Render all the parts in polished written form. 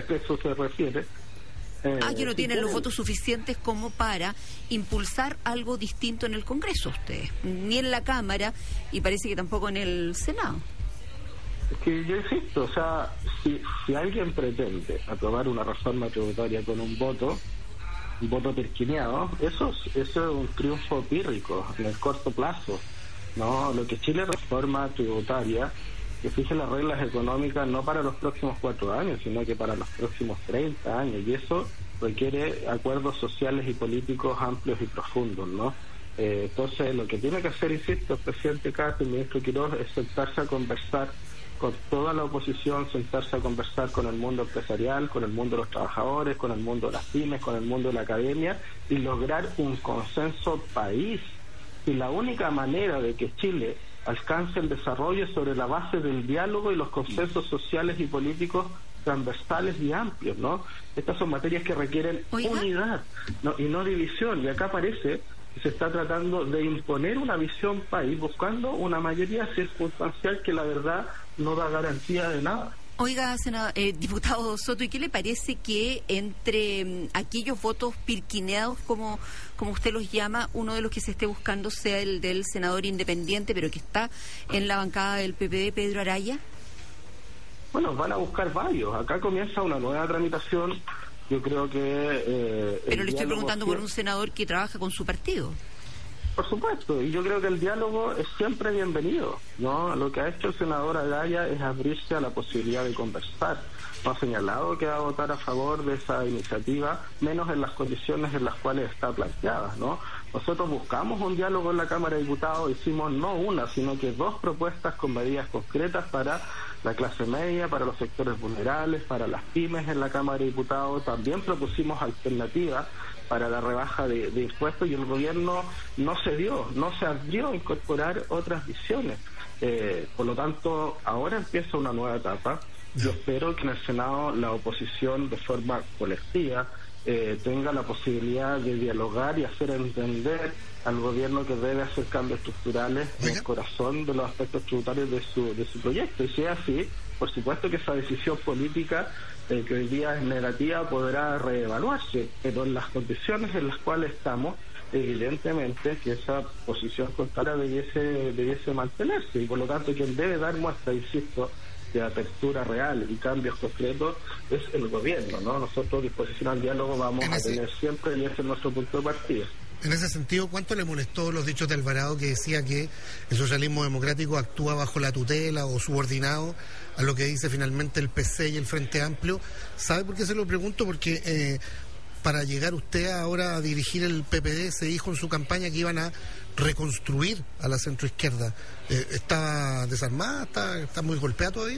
eso se refiere. Que no tienen los votos suficientes como para impulsar algo distinto en el Congreso ustedes, ni en la Cámara y parece que tampoco en el Senado. Es que yo insisto, o sea, si alguien pretende aprobar una reforma tributaria con un voto perquineado, eso es un triunfo pírrico en el corto plazo, ¿no? Lo que Chile reforma tributaria, que fije las reglas económicas no para los próximos 4 años, sino que para los próximos 30 años, y eso requiere acuerdos sociales y políticos amplios y profundos, ¿no? Entonces, lo que tiene que hacer, insisto, el presidente Kast y el ministro Quiroz es sentarse a conversar con toda la oposición, sentarse a conversar con el mundo empresarial, con el mundo de los trabajadores, con el mundo de las pymes, con el mundo de la academia, y lograr un consenso país. Y la única manera de que Chile alcance el desarrollo sobre la base del diálogo y los consensos sociales y políticos transversales y amplios, ¿no? Estas son materias que requieren unidad, ¿no? Y no división, y acá parece que se está tratando de imponer una visión país buscando una mayoría circunstancial que la verdad no da garantía de nada. Oiga, diputado Soto, ¿y qué le parece que entre aquellos votos pirquineados, como usted los llama, uno de los que se esté buscando sea el del senador independiente, pero que está en la bancada del PPD, Pedro Araya? Bueno, van a buscar varios. Acá comienza una nueva tramitación. Yo creo que... pero le estoy preguntando por un senador que trabaja con su partido. Por supuesto, y yo creo que el diálogo es siempre bienvenido, ¿no? Lo que ha hecho el senador Araya es abrirse a la posibilidad de conversar. No ha señalado que va a votar a favor de esa iniciativa, menos en las condiciones en las cuales está planteada, ¿no? Nosotros buscamos un diálogo en la Cámara de Diputados, hicimos no una, sino que 2 propuestas con medidas concretas para la clase media, para los sectores vulnerables, para las pymes en la Cámara de Diputados. También propusimos alternativas para la rebaja de impuestos, y el gobierno no se abrió a incorporar otras visiones. Por lo tanto, ahora empieza una nueva etapa. Yo espero que en el Senado la oposición, de forma colectiva, tenga la posibilidad de dialogar y hacer entender al gobierno que debe hacer cambios estructurales en el corazón de los aspectos tributarios de su proyecto. Y si es así, por supuesto que esa decisión política que hoy día es negativa podrá reevaluarse, pero en las condiciones en las cuales estamos, evidentemente que esa posición contraria debiese mantenerse, y por lo tanto quien debe dar muestra, insisto, de apertura real y cambios concretos es el gobierno, ¿no? Nosotros, disposición al diálogo, vamos a tener siempre, y ese es nuestro punto de partida. En ese sentido, ¿cuánto le molestó los dichos de Alvarado, que decía que el socialismo democrático actúa bajo la tutela o subordinado a lo que dice finalmente el PC y el Frente Amplio? ¿Sabe por qué se lo pregunto? Porque para llegar usted ahora a dirigir el PPD, se dijo en su campaña que iban a reconstruir a la centroizquierda. ¿Está desarmada? ¿Está muy golpeada todavía?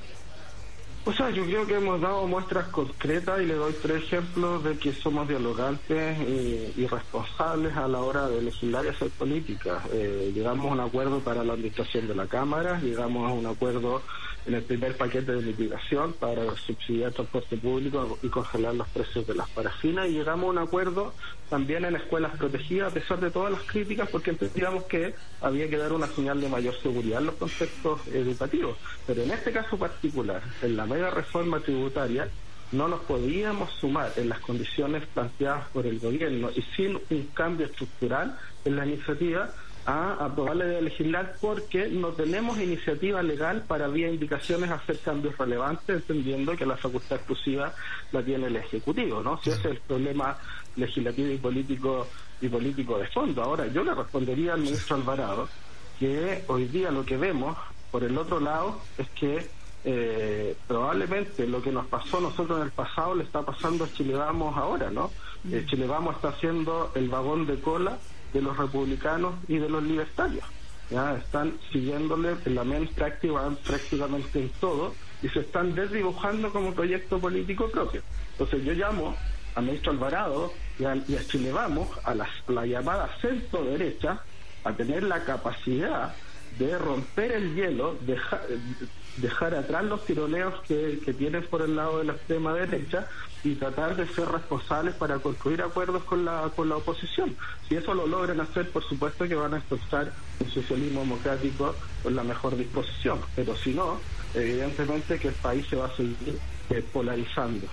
O sea, yo creo que hemos dado muestras concretas, y le doy 3 ejemplos de que somos dialogantes y responsables a la hora de legislar y hacer política. Llegamos a un acuerdo para la administración de la Cámara, llegamos a un acuerdo en el primer paquete de mitigación para subsidiar el transporte público y congelar los precios de las parafinas, y llegamos a un acuerdo también en escuelas protegidas, a pesar de todas las críticas, porque entendíamos que había que dar una señal de mayor seguridad en los contextos educativos. Pero en este caso particular, en la mega reforma tributaria, no nos podíamos sumar en las condiciones planteadas por el gobierno y sin un cambio estructural en la iniciativa a aprobarla de legislar, porque no tenemos iniciativa legal para, vía indicaciones, hacer cambios relevantes, entendiendo que la facultad exclusiva la tiene el Ejecutivo, ¿no? Si ese es el problema legislativo y político de fondo. Ahora, yo le respondería al ministro Alvarado que hoy día lo que vemos por el otro lado es que probablemente lo que nos pasó a nosotros en el pasado le está pasando a Chile Vamos ahora, ¿no? Chile Vamos está haciendo el vagón de cola de los republicanos y de los libertarios. Ya están siguiéndole en la mente prácticamente en todo, y se están desdibujando como proyecto político propio. Entonces yo llamo al ministro Alvarado y a Chile Vamos, a la llamada centro derecha, a tener la capacidad de romper el hielo, dejar atrás los tironeos que tienen por el lado de la extrema derecha, y tratar de ser responsables para construir acuerdos con la oposición. Si eso lo logran hacer, por supuesto que van a expulsar un socialismo democrático con la mejor disposición, pero si no, evidentemente que el país se va a seguir polarizando.